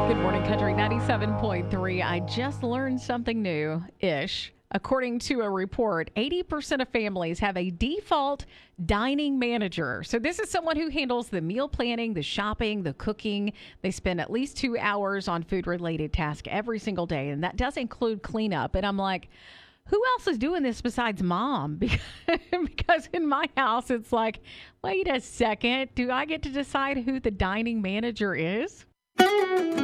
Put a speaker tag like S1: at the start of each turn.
S1: Good morning, Country 97.3. I just learned something new-ish. According to a report, 80% of families have a default dining manager. So this is someone who handles the meal planning, the shopping, the cooking. They spend at least 2 hours on food-related tasks every single day, and that does include cleanup. And I'm like, who else is doing this besides mom? Because in my house, it's like, wait a second, do I get to decide who the dining manager is?